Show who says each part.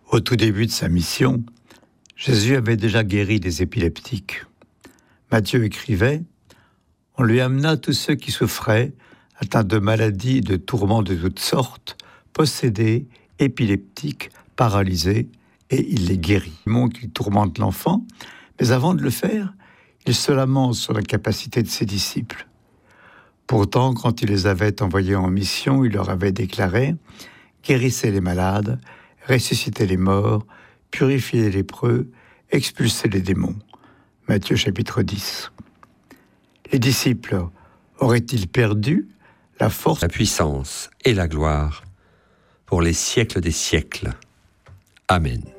Speaker 1: Au tout début de sa mission, Jésus avait déjà guéri des épileptiques. Matthieu écrivait « On lui amena tous ceux qui souffraient, atteints de maladies et de tourments de toutes sortes, possédés, épileptiques, paralysés, et il les guérit. » Il montre qu'il tourmente l'enfant, mais avant de le faire, il se lamente sur la capacité de ses disciples. Pourtant, quand il les avait envoyés en mission, il leur avait déclaré « Guérissez les malades, ressuscitez les morts, purifiez les lépreux, expulsez les démons. » Matthieu chapitre 10. Les disciples auraient-ils perdu la force,
Speaker 2: la puissance et la gloire pour les siècles des siècles. Amen.